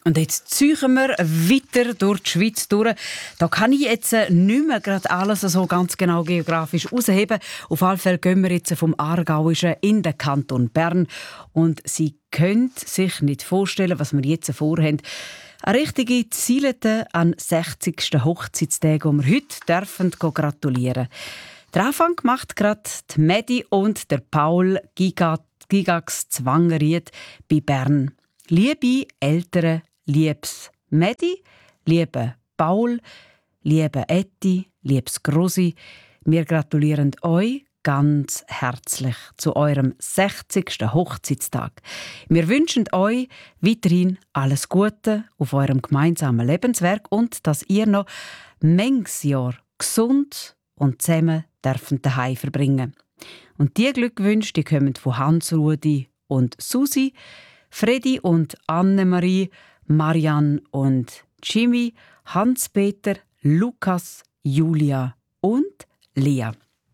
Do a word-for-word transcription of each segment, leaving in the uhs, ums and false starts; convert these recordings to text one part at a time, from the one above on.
Und jetzt ziehen wir weiter durch die Schweiz durch. Da kann ich jetzt nicht mehr gerade alles so ganz genau geografisch herausheben. Auf alle Fälle gehen wir jetzt vom Aargauischen in den Kanton Bern. Und Sie können sich nicht vorstellen, was wir jetzt vorhaben. Eine richtige Zielete an sechzigsten Hochzeitstag, wo wir heute dürfen gratulieren. Den Anfang macht gerade die Medi und der Paul Gigax Zwangerried bei Bern. Liebe Eltern, liebes Medi, liebe Paul, liebe Etti, liebes Grosi, wir gratulieren euch ganz herzlich zu eurem sechzigsten Hochzeitstag. Wir wünschen euch weiterhin alles Gute auf eurem gemeinsamen Lebenswerk und dass ihr noch manches Jahr gesund und zusammen dürfen daheim verbringen. Und die Glückwünsche, die kommen von Hans-Rudi und Susi, Fredi und Annemarie, Marianne und Jimmy, Hans-Peter, Lukas, Julia und Lea.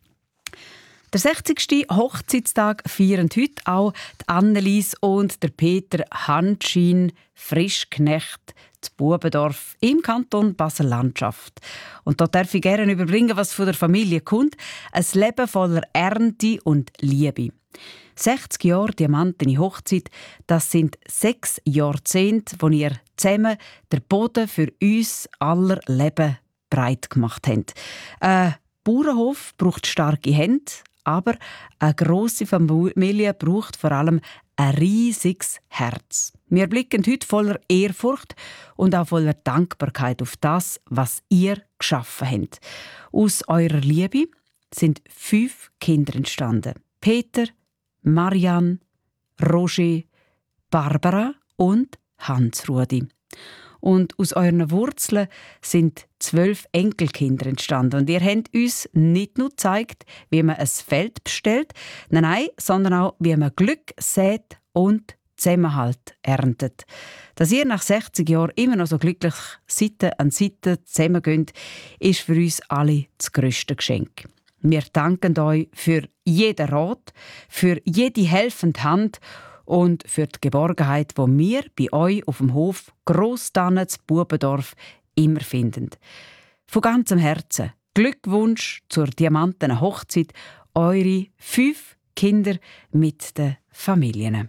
Der sechzigsten Hochzeitstag feiern heute auch die Annelies und der Peter Hanschin Frischknecht zu Bubendorf im Kanton Basel-Landschaft. Und da darf ich gerne überbringen, was von der Familie kommt. Ein Leben voller Ernte und Liebe. sechzig Jahre diamantene Hochzeit, das sind sechs Jahrzehnte, wo ihr zusammen den Boden für uns aller Leben breit gemacht habt. Ein Bauernhof braucht starke Hände, aber eine grosse Familie braucht vor allem ein riesiges Herz. Wir blicken heute voller Ehrfurcht und auch voller Dankbarkeit auf das, was ihr geschaffen habt. Aus eurer Liebe sind fünf Kinder entstanden. Peter, Marianne, Roger, Barbara und Hans-Rudi. Und aus euren Wurzeln sind zwölf Enkelkinder entstanden. Und ihr habt uns nicht nur gezeigt, wie man ein Feld bestellt, nein, nein, sondern auch, wie man Glück sät und Zusammenhalt erntet. Dass ihr nach sechzig Jahren immer noch so glücklich Seite an Seite zusammengeht, ist für uns alle das grösste Geschenk. Wir danken euch für jeden Rat, für jede helfende Hand und für die Geborgenheit, die wir bei euch auf dem Hof Grosstannen zu Bubendorf immer finden. Von ganzem Herzen Glückwunsch zur diamantenen Hochzeit, eure fünf Kinder mit den Familien.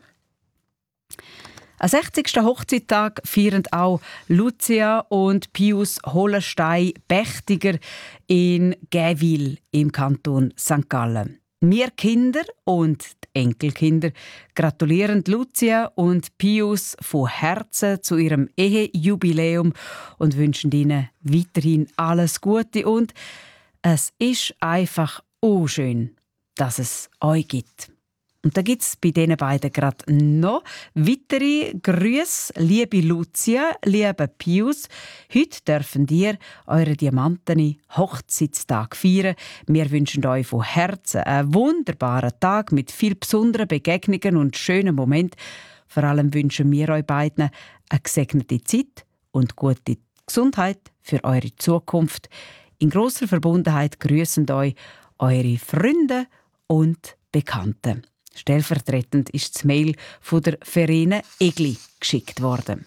Am sechzigsten Hochzeittag feiern auch Lucia und Pius Hollenstein-Bechtiger in Gävil im Kanton Sankt Gallen. Wir Kinder und die Enkelkinder gratulieren Lucia und Pius von Herzen zu ihrem Ehejubiläum und wünschen ihnen weiterhin alles Gute. Und es ist einfach auch schön, dass es euch gibt. Und da gibt es bei diesen beiden gerade noch weitere Grüße. Liebe Lucia, lieber Pius, heute dürfen ihr euren diamantenen Hochzeitstag feiern. Wir wünschen euch von Herzen einen wunderbaren Tag mit viel besonderen Begegnungen und schönen Momenten. Vor allem wünschen wir euch beiden eine gesegnete Zeit und gute Gesundheit für eure Zukunft. In grosser Verbundenheit grüßen euch eure Freunde und Bekannten. Stellvertretend ist das Mail von der Verena Egli geschickt worden.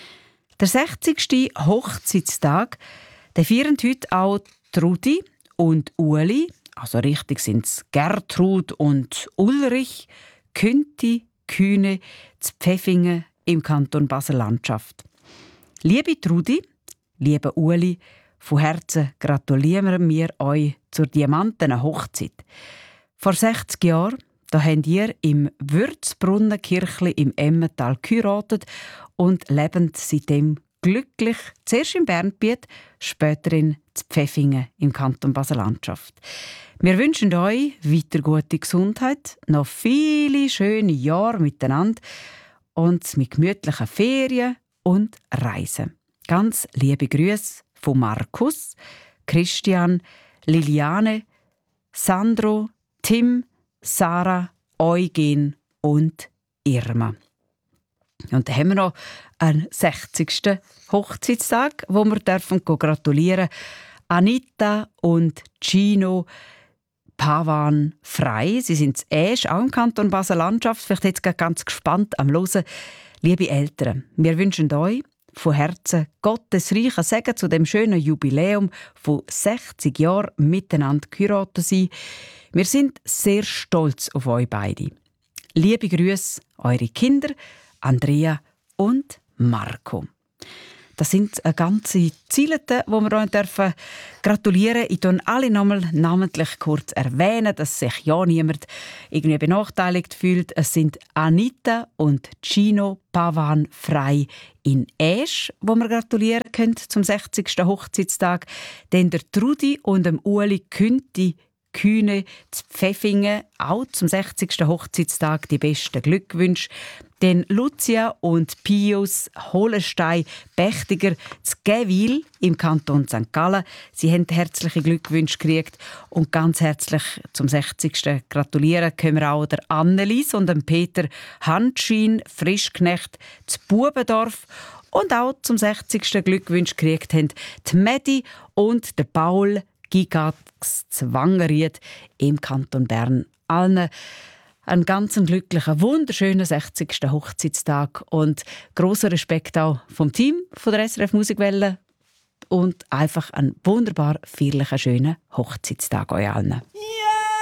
Der sechzigsten Hochzeitstag, der feiern heute auch Trudi und Uli, also richtig sind es Gertrud und Ulrich, Künti, Kühne, zu Pfeffingen im Kanton Basel-Landschaft. Liebe Trudi, liebe Uli, von Herzen gratulieren wir euch zur diamantenen Hochzeit. Vor sechzig Jahren da habt ihr im Würzbrunnenkirchli im Emmental geheiratet und leben seitdem glücklich, zuerst im Bernbiet, später in Pfeffingen im Kanton Basel-Landschaft. Wir wünschen euch weiter gute Gesundheit, noch viele schöne Jahre miteinander und mit gemütlichen Ferien und Reisen. Ganz liebe Grüße von Markus, Christian, Liliane, Sandro, Tim, Sarah, Eugen und Irma. Und dann haben wir noch einen sechzigsten Hochzeitstag, wo wir dürfen gratulieren. Anita und Gino Pavan Frei. Sie sind erst auch im Kanton Basel-Landschaft. Vielleicht jetzt ganz gespannt am Hören. Liebe Eltern, wir wünschen euch von Herzen Gottes reichen Segen zu dem schönen Jubiläum von sechzig Jahren miteinander geheiratet sein. Wir sind sehr stolz auf euch beide. Liebe Grüße, eure Kinder, Andrea und Marco. Das sind eine ganze Ziele, die wir euch dürfen gratulieren. Ich erwähne alle nochmal namentlich kurz erwähnen, dass sich ja niemand irgendwie benachteiligt fühlt. Es sind Anita und Gino Pavan Frei in Esch, wo wir gratulieren können zum sechzigsten Hochzeitstag. Dann der Trudi und dem Ueli Künti Kühne zu Pfeffingen, auch zum sechzigsten Hochzeitstag die besten Glückwünsche. Dann Lucia und Pius Holenstein Bächtiger zu Gewil im Kanton Sankt Gallen. Sie haben herzliche Glückwünsche gekriegt und ganz herzlich zum sechzigsten gratulieren können wir auch der Annelies und dem Peter Handschien Frischknecht zu Bubendorf. Und auch zum sechzigsten Glückwünsche gekriegt haben die Medi und der Paul Gigax Zwangeried im Kanton Bern. Allen einen ganz glücklichen, wunderschönen sechzigsten Hochzeitstag und grosser Respekt auch vom Team von der S R F Musikwelle und einfach einen wunderbar feierlichen, schönen Hochzeitstag euch allen.